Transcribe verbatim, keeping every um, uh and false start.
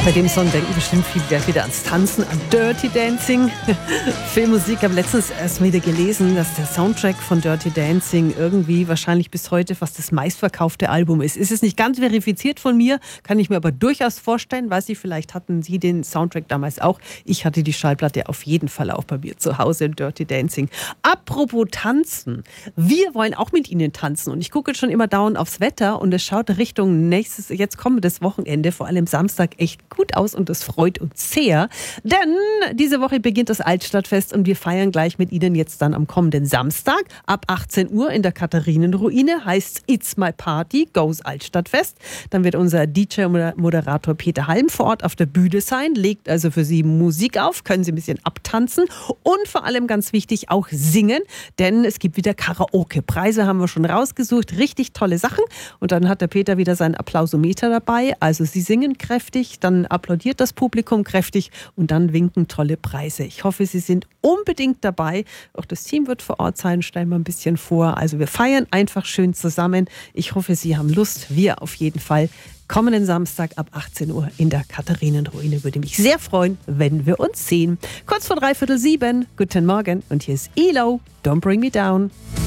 Bei dem Song denken bestimmt viele wieder ans Tanzen, an Dirty Dancing. Filmmusik, ich habe letztens erst wieder gelesen, dass der Soundtrack von Dirty Dancing irgendwie wahrscheinlich bis heute fast das meistverkaufte Album ist. Ist es nicht ganz verifiziert von mir, kann ich mir aber durchaus vorstellen, weiß ich, vielleicht hatten Sie den Soundtrack damals auch. Ich hatte die Schallplatte auf jeden Fall auch bei mir zu Hause, Dirty Dancing. Apropos Tanzen, wir wollen auch mit Ihnen tanzen und ich gucke schon immer dauernd aufs Wetter und es schaut Richtung nächstes, jetzt kommendes Wochenende, vor allem Samstag, echt gut aus und das freut uns sehr, denn diese Woche beginnt das Altstadtfest und wir feiern gleich mit Ihnen jetzt dann am kommenden Samstag ab achtzehn Uhr in der Katharinenruine, heißt It's My Party, Goes Altstadtfest. Dann wird unser D J-Moderator Peter Halm vor Ort auf der Bühne sein, legt also für Sie Musik auf, können Sie ein bisschen abtanzen und vor allem ganz wichtig auch singen, denn es gibt wieder Karaoke. Preise haben wir schon rausgesucht, richtig tolle Sachen und dann hat der Peter wieder seinen Applausometer dabei, also Sie singen kräftig, dann applaudiert das Publikum kräftig und dann winken tolle Preise. Ich hoffe, Sie sind unbedingt dabei. Auch das Team wird vor Ort sein, stellen wir ein bisschen vor. Also wir feiern einfach schön zusammen. Ich hoffe, Sie haben Lust. Wir auf jeden Fall. Kommenden Samstag ab achtzehn Uhr in der Katharinenruine. Würde mich sehr freuen, wenn wir uns sehen. Kurz vor dreiviertel sieben. Guten Morgen und hier ist E L O. Don't Bring Me Down.